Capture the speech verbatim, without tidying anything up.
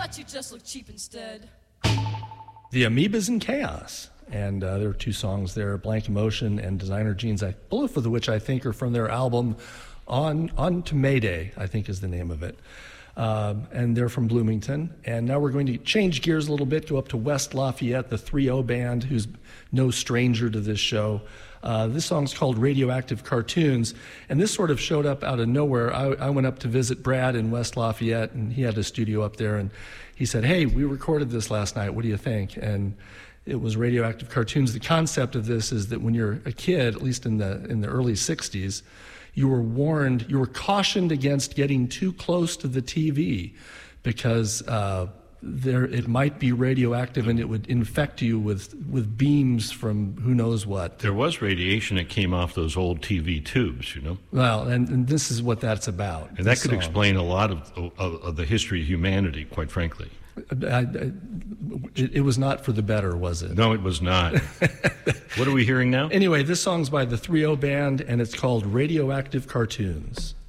thought you just looked cheap instead. The Amoebas in Chaos. And uh, there are two songs there, Blank Emotion and Designer Jeans, I, both of which I think are from their album On, On to Mayday, I think is the name of it. Um, and they're from Bloomington. And now we're going to change gears a little bit, go up to West Lafayette, the three oh Band, who's no stranger to this show. Uh, this song's called Radioactive Cartoons, and this sort of showed up out of nowhere. I, I went up to visit Brad in West Lafayette, and he had a studio up there, and he said, hey, we recorded this last night, what do you think? And it was Radioactive Cartoons. The concept of this is that when you're a kid, at least in the in the early sixties, you were warned, you were cautioned against getting too close to the T V because uh, there it might be radioactive and it would infect you with, with beams from who knows what. There was radiation that came off those old T V tubes, you know. Well, and, and this is what that's about. And that could song. explain a lot of, of, of the history of humanity, quite frankly. I, I, it, it was not for the better, was it? No, it was not. What are we hearing now? Anyway, this song's by the three oh Band, and it's called Radioactive Cartoons.